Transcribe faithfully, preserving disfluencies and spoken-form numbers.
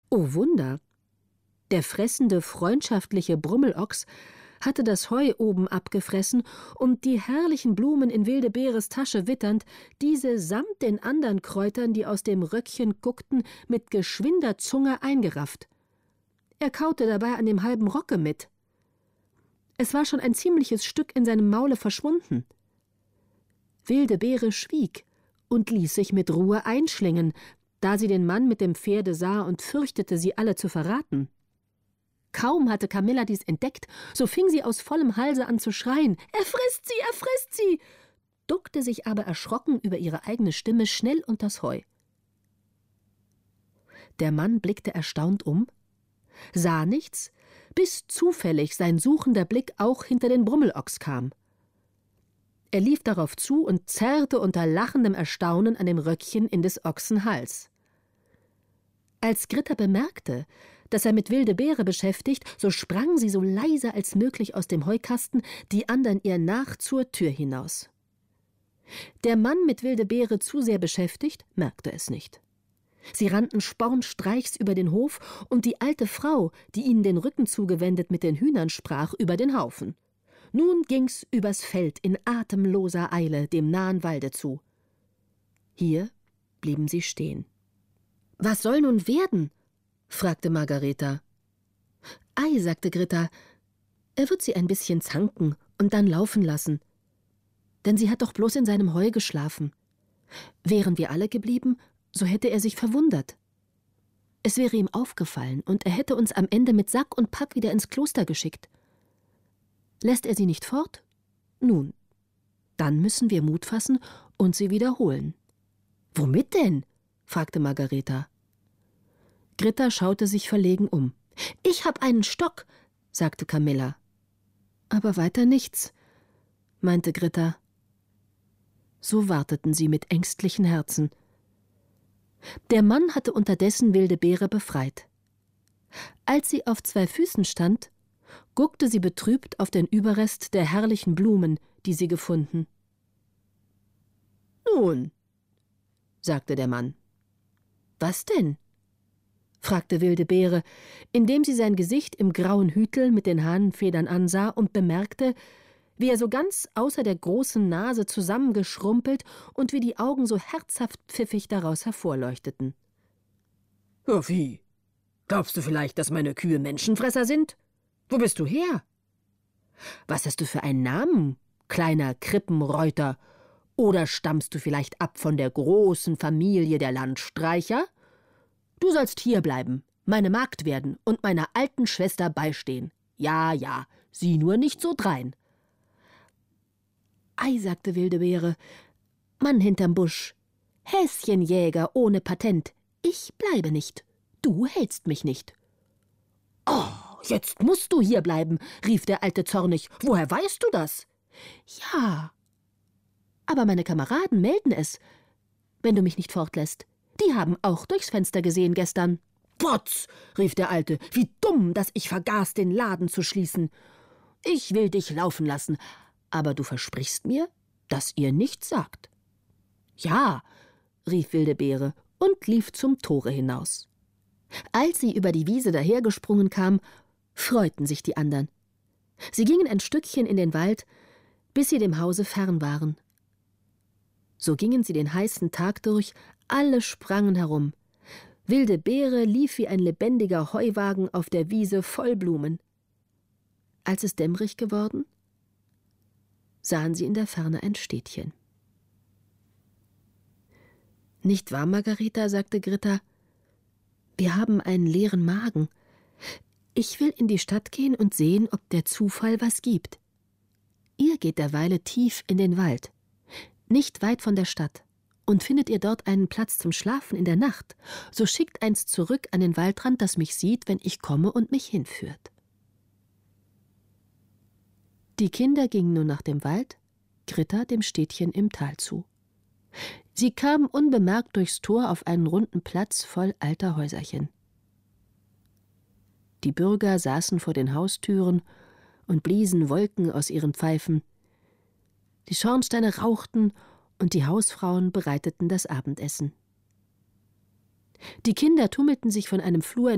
Oh Wunder! Der fressende, freundschaftliche Brummelochs hatte das Heu oben abgefressen und die herrlichen Blumen in Wilde Beeres Tasche witternd, diese samt den anderen Kräutern, die aus dem Röckchen guckten, mit geschwinder Zunge eingerafft. Er kaute dabei an dem halben Rocke mit. Es war schon ein ziemliches Stück in seinem Maule verschwunden. Wilde Beere schwieg und ließ sich mit Ruhe einschlingen, da sie den Mann mit dem Pferde sah und fürchtete, sie alle zu verraten. Kaum hatte Camilla dies entdeckt, so fing sie aus vollem Halse an zu schreien: »Er frisst sie, er frisst sie!« duckte sich aber erschrocken über ihre eigene Stimme schnell unters Heu. Der Mann blickte erstaunt um, sah nichts, bis zufällig sein suchender Blick auch hinter den Brummelochs kam. Er lief darauf zu und zerrte unter lachendem Erstaunen an dem Röckchen in des Ochsen Hals. Als Gritta bemerkte, dass er mit Wilde Beere beschäftigt, so sprang sie so leise als möglich aus dem Heukasten, die anderen ihr nach zur Tür hinaus. Der Mann mit Wilde Beere zu sehr beschäftigt, merkte es nicht. Sie rannten spornstreichs über den Hof und die alte Frau, die ihnen den Rücken zugewendet mit den Hühnern sprach, über den Haufen. Nun ging's übers Feld in atemloser Eile dem nahen Walde zu. Hier blieben sie stehen. »Was soll nun werden?« fragte Margareta. »Ei«, sagte Gritta, »er wird sie ein bisschen zanken und dann laufen lassen. Denn sie hat doch bloß in seinem Heu geschlafen. Wären wir alle geblieben, so hätte er sich verwundert. Es wäre ihm aufgefallen und er hätte uns am Ende mit Sack und Pack wieder ins Kloster geschickt. Lässt er sie nicht fort? Nun, dann müssen wir Mut fassen und sie wiederholen.« »Womit denn?« fragte Margareta. Gritta schaute sich verlegen um. »Ich hab einen Stock«, sagte Camilla. »Aber weiter nichts«, meinte Gritta. So warteten sie mit ängstlichen Herzen. Der Mann hatte unterdessen Wilde Beere befreit. Als sie auf zwei Füßen stand, guckte sie betrübt auf den Überrest der herrlichen Blumen, die sie gefunden. »Nun«, sagte der Mann. »Was denn?« fragte Wilde Beere, indem sie sein Gesicht im grauen Hütel mit den Hahnenfedern ansah und bemerkte, wie er so ganz außer der großen Nase zusammengeschrumpelt und wie die Augen so herzhaft pfiffig daraus hervorleuchteten. »Ja, wie? Glaubst du vielleicht, dass meine Kühe Menschenfresser sind? Wo bist du her? Was hast du für einen Namen, kleiner Krippenreuter? Oder stammst du vielleicht ab von der großen Familie der Landstreicher? Du sollst hierbleiben, meine Magd werden und meiner alten Schwester beistehen. Ja, ja, sieh nur nicht so drein.« »Ei«, sagte Wilde Beere, »Mann hinterm Busch, Häschenjäger ohne Patent, ich bleibe nicht, du hältst mich nicht.« »Oh, jetzt musst du hierbleiben«, rief der Alte zornig, »woher weißt du das?« »Ja, aber meine Kameraden melden es, wenn du mich nicht fortlässt. Die haben auch durchs Fenster gesehen gestern.« »Potz«, rief der Alte, »wie dumm, dass ich vergaß, den Laden zu schließen. Ich will dich laufen lassen, aber du versprichst mir, dass ihr nichts sagt.« »Ja«, rief Wilde Beere und lief zum Tore hinaus. Als sie über die Wiese dahergesprungen kam, freuten sich die andern. Sie gingen ein Stückchen in den Wald, bis sie dem Hause fern waren. So gingen sie den heißen Tag durch, alle sprangen herum. Wilde Beere lief wie ein lebendiger Heuwagen auf der Wiese voll Blumen. Als es dämmerig geworden, sahen sie in der Ferne ein Städtchen. »Nicht wahr, Margareta?«, sagte Gritta. »Wir haben einen leeren Magen. Ich will in die Stadt gehen und sehen, ob der Zufall was gibt. Ihr geht derweile tief in den Wald, nicht weit von der Stadt, und findet ihr dort einen Platz zum Schlafen in der Nacht, so schickt eins zurück an den Waldrand, das mich sieht, wenn ich komme und mich hinführt.« Die Kinder gingen nun nach dem Wald, Gritta dem Städtchen im Tal zu. Sie kamen unbemerkt durchs Tor auf einen runden Platz voll alter Häuserchen. Die Bürger saßen vor den Haustüren und bliesen Wolken aus ihren Pfeifen. Die Schornsteine rauchten und die Hausfrauen bereiteten das Abendessen. Die Kinder tummelten sich von einem Flur